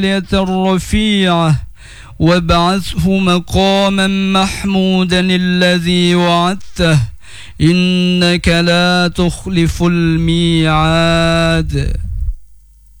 الرفيعة وابعثه مقاما محمودا الذي وعدته إنك لا تخلف الميعاد.